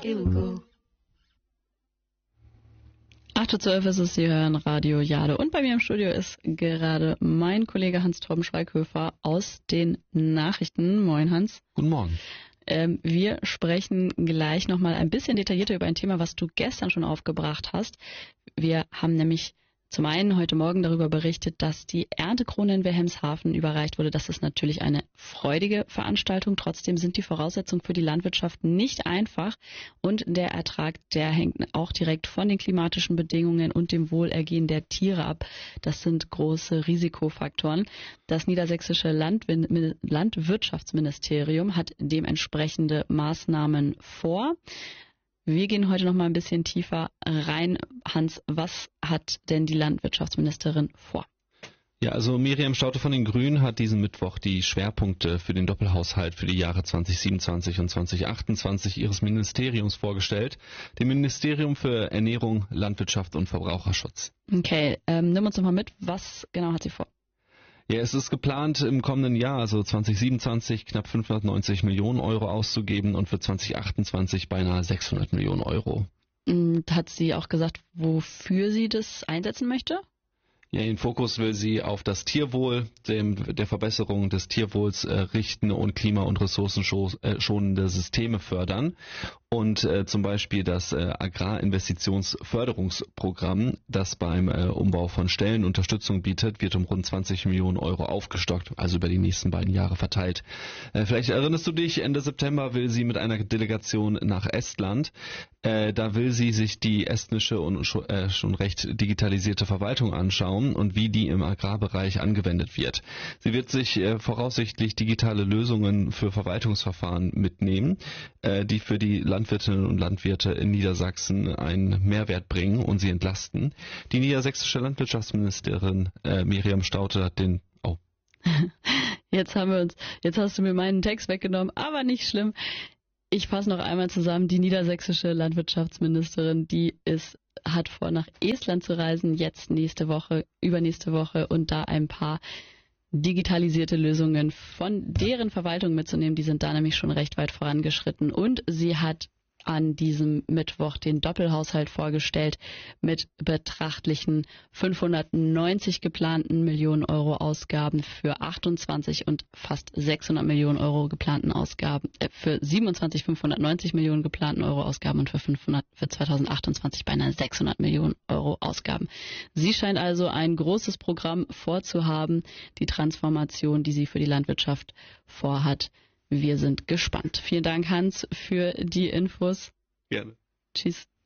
8:12 Uhr ist es, Sie hören Radio Jade. Und bei mir im Studio ist gerade mein Kollege Hans-Torben Schweighöfer aus den Nachrichten. Moin, Hans. Guten Morgen. Wir sprechen gleich nochmal ein bisschen detaillierter über ein Thema, was du gestern schon aufgebracht hast. Wir haben nämlich zum einen heute Morgen darüber berichtet, dass die Erntekrone in Wilhelmshaven überreicht wurde. Das ist natürlich eine freudige Veranstaltung. Trotzdem sind die Voraussetzungen für die Landwirtschaft nicht einfach. Und der Ertrag, der hängt auch direkt von den klimatischen Bedingungen und dem Wohlergehen der Tiere ab. Das sind große Risikofaktoren. Das niedersächsische Landwirtschaftsministerium hat dementsprechende Maßnahmen vor. Wir gehen heute noch mal ein bisschen tiefer rein. Hans, was hat denn die Landwirtschaftsministerin vor? Ja, also Miriam Staudte von den Grünen hat diesen Mittwoch die Schwerpunkte für den Doppelhaushalt für die Jahre 2027 und 2028 ihres Ministeriums vorgestellt. Dem Ministerium für Ernährung, Landwirtschaft und Verbraucherschutz. Okay, nimm uns noch mal mit. Was genau hat sie vor? Ja, es ist geplant, im kommenden Jahr, also 2027, knapp 590 Millionen Euro auszugeben und für 2028 beinahe 600 Millionen Euro. Hat sie auch gesagt, wofür sie das einsetzen möchte? Ja, den Fokus will sie auf das Tierwohl, der Verbesserung des Tierwohls richten und klima- und ressourcenschonende Systeme fördern. Und zum Beispiel das Agrarinvestitionsförderungsprogramm, das beim Umbau von Ställen Unterstützung bietet, wird um rund 20 Millionen Euro aufgestockt, also über die nächsten beiden Jahre verteilt. Vielleicht erinnerst du dich, Ende September will sie mit einer Delegation nach Estland. Da will sie sich die estnische und schon recht digitalisierte Verwaltung anschauen und wie die im Agrarbereich angewendet wird. Sie wird sich voraussichtlich digitale Lösungen für Verwaltungsverfahren mitnehmen, die für die Landwirtinnen und Landwirte in Niedersachsen einen Mehrwert bringen und sie entlasten. Die niedersächsische Landwirtschaftsministerin Miriam Staudte hat den... Oh. Jetzt hast du mir meinen Text weggenommen, aber nicht schlimm. Ich fasse noch einmal zusammen. Die niedersächsische Landwirtschaftsministerin, hat vor, nach Estland zu reisen, jetzt übernächste Woche und da ein paar digitalisierte Lösungen von deren Verwaltung mitzunehmen. Die sind da nämlich schon recht weit vorangeschritten. Und sie hat an diesem Mittwoch den Doppelhaushalt vorgestellt mit betrachtlichen 590 geplanten Millionen Euro Ausgaben für 28 und fast 600 Millionen Euro geplanten Ausgaben, für 27 590 Millionen geplanten Euro Ausgaben und für 2028 beinahe 600 Millionen Euro Ausgaben. Sie scheint also ein großes Programm vorzuhaben, die Transformation, die sie für die Landwirtschaft vorhat. Wir sind gespannt. Vielen Dank, Hans, für die Infos. Gerne. Tschüss.